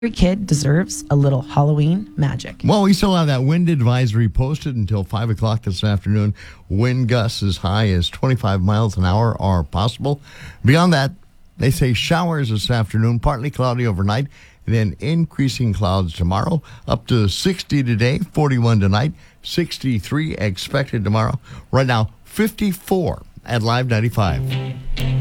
Every kid deserves a little Halloween magic. Well, we still have that wind advisory posted until 5 o'clock this afternoon. Wind gusts as high as 25 miles an hour are possible. Beyond that, they say showers this afternoon, partly cloudy overnight, then increasing clouds tomorrow, up to 60 today, 41 tonight, 63 expected tomorrow. Right now, 54 at Live 95.